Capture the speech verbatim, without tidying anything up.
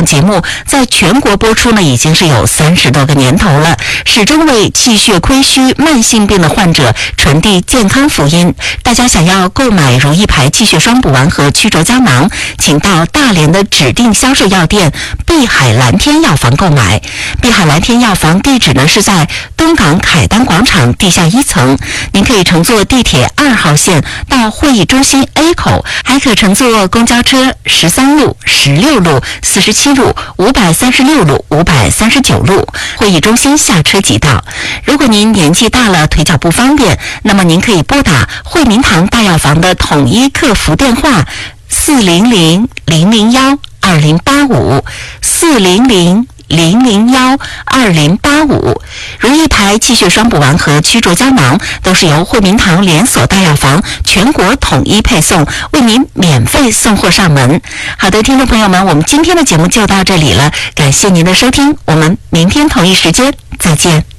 档节目在全国播出呢，已经是有三十多个年头了，始终为气血亏虚、慢性病的患者传递健康福音。大家想要购买如意牌气血双补丸和曲轴胶囊，请到大连的指定销售药店碧海蓝天药房购买。碧海蓝天药房地址呢是在东港凯丹广场地下一层，您可以乘坐地铁二号线到会议中心 A 口，还可乘坐公交车十三路、十六路、四十七路、五百三十六路、五百三十九路，会议中心下车即到。如果您年纪大了，腿脚不方便，那么您可以拨打惠民堂大药房的统一客服电话四零零零零幺二零八五四零零零零幺二零八五。如意牌气血双补丸和曲轴胶囊都是由惠民堂连锁大药房全国统一配送，为您免费送货上门。好的，听众朋友们，我们今天的节目就到这里了，感谢您的收听，我们明天同一时间再见。